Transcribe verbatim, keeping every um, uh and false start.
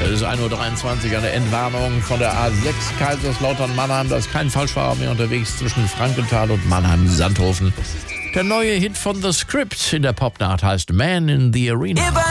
Es ist ein Uhr dreiundzwanzig, eine Entwarnung von der A sechs Kaiserslautern-Mannheim. Da ist kein Falschfahrer mehr unterwegs zwischen Frankenthal und Mannheim-Sandhofen. Der neue Hit von The Script in der Popnacht heißt Man in the Arena.